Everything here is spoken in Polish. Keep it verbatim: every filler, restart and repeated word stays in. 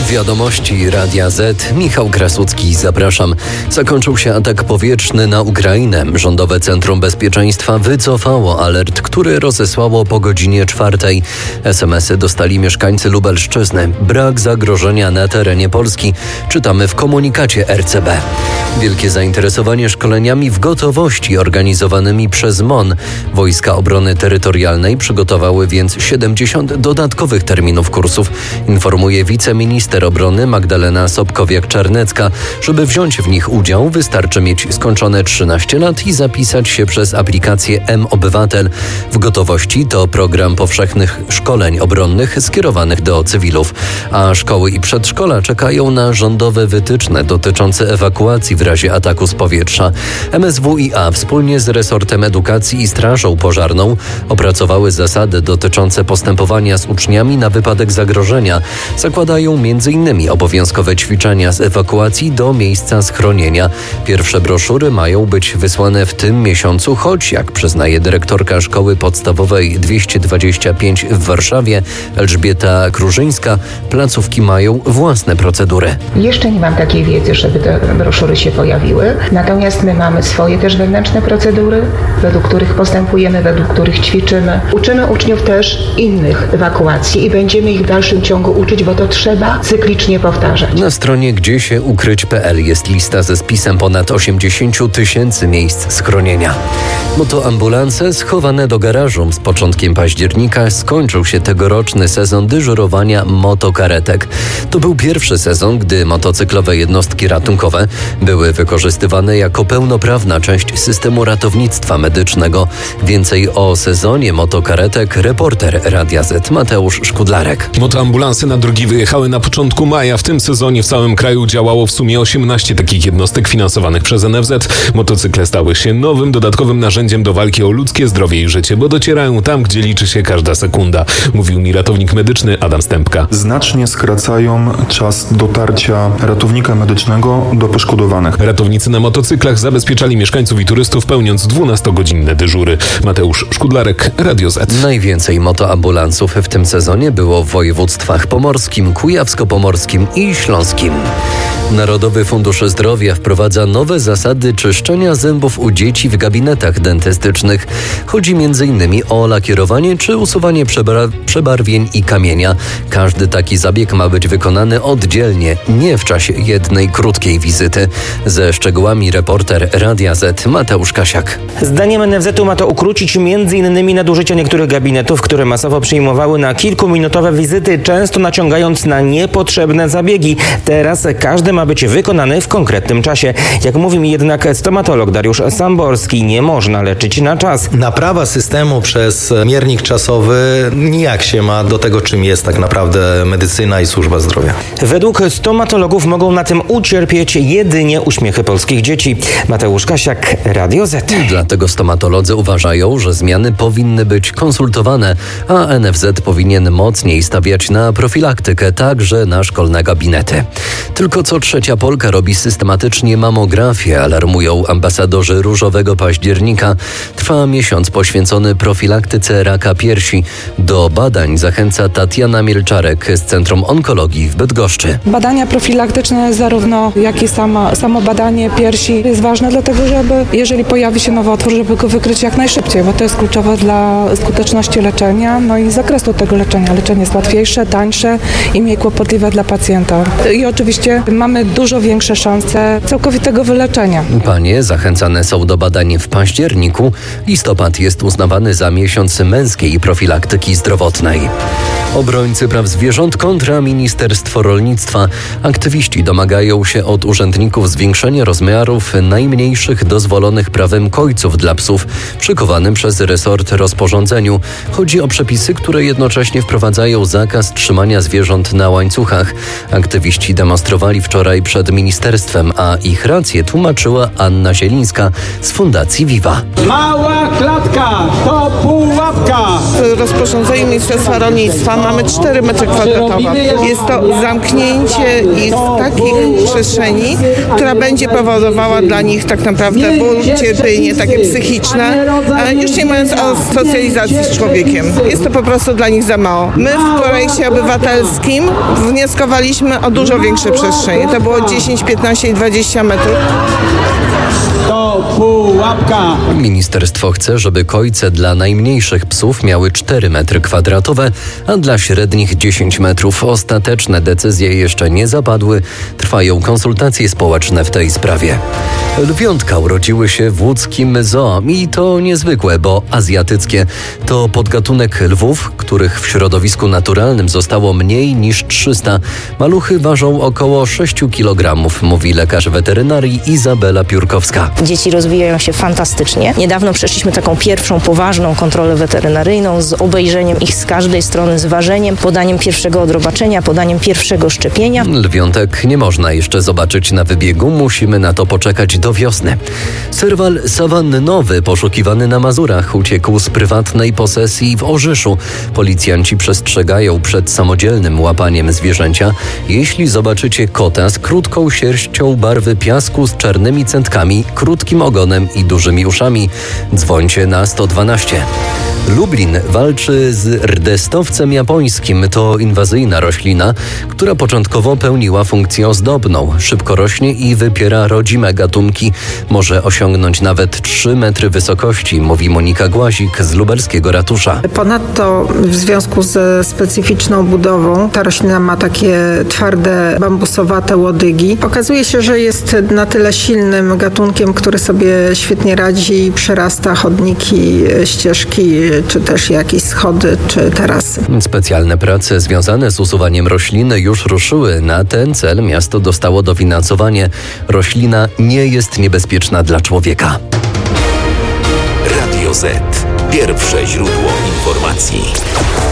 Wiadomości Radia Z. Michał Krasucki, zapraszam. Zakończył się atak powietrzny na Ukrainę. Rządowe Centrum Bezpieczeństwa wycofało alert, który rozesłało po godzinie czwartej. es em esy dostali mieszkańcy Lubelszczyzny. Brak zagrożenia na terenie Polski. Czytamy w komunikacie er ce be. Wielkie zainteresowanie szkoleniami w gotowości organizowanymi przez M O N. Wojska Obrony Terytorialnej przygotowały więc siedemdziesiąt dodatkowych terminów kursów, informuje wiceminister obrony Magdalena Sobkowiak-Czarnecka. Żeby wziąć w nich udział, wystarczy mieć skończone trzynaście lat i zapisać się przez aplikację M-Obywatel. W gotowości to program powszechnych szkoleń obronnych skierowanych do cywilów, a szkoły i przedszkola czekają na rządowe wytyczne dotyczące ewakuacji w razie ataku z powietrza. em es wu i a wspólnie z resortem edukacji i Strażą Pożarną opracowały zasady dotyczące postępowania z uczniami na wypadek zagrożenia. Zakładają między innymi obowiązkowe ćwiczenia z ewakuacji do miejsca schronienia. Pierwsze broszury mają być wysłane w tym miesiącu, choć jak przyznaje dyrektorka Szkoły Podstawowej dwieście dwadzieścia pięć w Warszawie Elżbieta Krużyńska, placówki mają własne procedury. Jeszcze nie mam takiej wiedzy, żeby te broszury się pojawiły, natomiast my mamy swoje też wewnętrzne procedury, według których postępujemy, według których ćwiczymy. Uczymy uczniów też innych ewakuacji i będziemy ich w dalszym ciągu uczyć, bo to trzeba cyklicznie powtarzać. Na stronie gdzie się ukryć kropka pe el jest lista ze spisem ponad osiemdziesiąt tysięcy miejsc schronienia. Motoambulanse schowane do garażu. Z początkiem października skończył się tegoroczny sezon dyżurowania motokaretek. To był pierwszy sezon, gdy motocyklowe jednostki ratunkowe były wykorzystywane jako pełnoprawna część systemu ratownictwa medycznego. Więcej o sezonie motokaretek reporter Radia Z Mateusz Szkudlarek. Motoambulanse na drogi wyjechały na początku maja. W tym sezonie w całym kraju działało w sumie osiemnaście takich jednostek finansowanych przez en ef zet. Motocykle stały się nowym, dodatkowym narzędziem do walki o ludzkie zdrowie i życie, bo docierają tam, gdzie liczy się każda sekunda, mówił mi ratownik medyczny Adam Stępka. Znacznie skracają czas dotarcia ratownika medycznego do poszkodowanych. Ratownicy na motocyklach zabezpieczali mieszkańców i turystów, pełniąc dwunastogodzinne dyżury. Mateusz Szkudlarek, Radio Z. Najwięcej motoambulansów w tym sezonie było w województwach pomorskim, kujawsko-pomorskim i śląskim. Narodowy Fundusz Zdrowia wprowadza nowe zasady czyszczenia zębów u dzieci w gabinetach dentystycznych. Chodzi między innymi o lakierowanie czy usuwanie przebar- przebarwień i kamienia. Każdy taki zabieg ma być wykonany oddzielnie, nie w czasie jednej krótkiej wizyty. Ze szczegółami reporter Radia Z Mateusz Kasiak. Zdaniem en ef zetu ma to ukrócić między innymi nadużycia niektórych gabinetów, które masowo przyjmowały na kilkuminutowe wizyty, często naciągając na niepotrzebne zabiegi. Teraz każdy ma być wykonany w konkretnym czasie. Jak mówi mi jednak stomatolog Dariusz Samborski, nie można leczyć na czas. Naprawa systemu przez miernik czasowy nijak się ma do tego, czym jest tak naprawdę medycyna i służba zdrowia. Według stomatologów mogą na tym ucierpieć jedynie uśmiechy polskich dzieci. Mateusz Kasiak, Radio Z. Dlatego stomatolodzy uważają, że zmiany powinny być konsultowane, a en ef zet powinien mocniej stawiać na profilaktykę, także na szkolne gabinety. Tylko co trzecia Polka robi systematycznie mamografię, alarmują ambasadorzy Różowego Października. Trwa miesiąc poświęcony profilaktyce raka piersi. Do badań zachęca Tatiana Mielczarek z Centrum Onkologii w Bydgoszczy. Badania profilaktyczne, zarówno jak i sama, samo badanie piersi jest ważne, dlatego żeby, jeżeli pojawi się nowotwór, żeby go wykryć jak najszybciej, bo to jest kluczowe dla skuteczności leczenia, no i zakresu tego leczenia. Leczenie jest łatwiejsze, tańsze i mniej kłopotliwe dla pacjenta. I oczywiście mamy dużo większe szanse całkowitego wyleczenia. Panie zachęcane są do badań w październiku. Listopad jest uznawany za miesiąc męskiej profilaktyki zdrowotnej. Obrońcy praw zwierząt kontra Ministerstwo Rolnictwa. Aktywiści domagają się od urzędników zwiększenia rozmiarów najmniejszych dozwolonych prawem kojców dla psów przykowanym przez resort rozporządzeniu. Chodzi o przepisy, które jednocześnie wprowadzają zakaz trzymania zwierząt na łańcuchach. Aktywiści demonstrowali wczoraj przed ministerstwem, a ich rację tłumaczyła Anna Zielińska z Fundacji Viva. Mała klatka to pół W rozporządzeniu Ministerstwa Rolnictwa mamy cztery metry kwadratowe. Jest to zamknięcie ich w takich przestrzeni, która będzie powodowała dla nich tak naprawdę ból, cierpienie takie psychiczne, już nie mówiąc o socjalizacji z człowiekiem. Jest to po prostu dla nich za mało. My w projekcie obywatelskim wnioskowaliśmy o dużo większe przestrzenie. To było dziesięć, piętnaście i dwadzieścia metrów. To pułapka. Ministerstwo chce, żeby kojce dla najmniejszych psów miały cztery metry kwadratowe, a dla średnich dziesięć metrów. Ostateczne decyzje jeszcze nie zapadły. Trwają konsultacje społeczne w tej sprawie. Lwiątka urodziły się w łódzkim zoo i to niezwykłe, bo azjatyckie. To podgatunek lwów, których w środowisku naturalnym zostało mniej niż trzysta. Maluchy ważą około sześć kilogramów, mówi lekarz weterynarii Izabela Piórkowska. Dzieci rozwijają się fantastycznie. Niedawno przeszliśmy taką pierwszą poważną kontrolę weterynaryjną z obejrzeniem ich z każdej strony, z ważeniem, podaniem pierwszego odrobaczenia, podaniem pierwszego szczepienia. Lwiątek nie można jeszcze zobaczyć na wybiegu, musimy na to poczekać do wiosny. Serwal sawannowy poszukiwany na Mazurach uciekł z prywatnej posesji w Orzyszu. Policjanci przestrzegają przed samodzielnym łapaniem zwierzęcia. Jeśli zobaczycie kota z krótką sierścią barwy piasku z czarnymi centkami, krótkim ogonem i dużymi uszami, dzwońcie na sto dwanaście. Lublin walczy z rdestowcem japońskim. To inwazyjna roślina, która początkowo pełniła funkcję ozdobną. Szybko rośnie i wypiera rodzime gatunki. Może osiągnąć nawet trzy metry wysokości, mówi Monika Głazik z lubelskiego ratusza. Ponadto w związku ze specyficzną budową ta roślina ma takie twarde, bambusowate łodygi. Okazuje się, że jest na tyle silnym gatunkiem, który sobie świetnie radzi i przerasta chodniki, ścieżki, czy też jakieś schody, czy tarasy. Specjalne prace związane z usuwaniem rośliny już ruszyły. Na ten cel miasto dostało dofinansowanie. Roślina nie jest niebezpieczna dla człowieka. Radio Z. Pierwsze źródło informacji.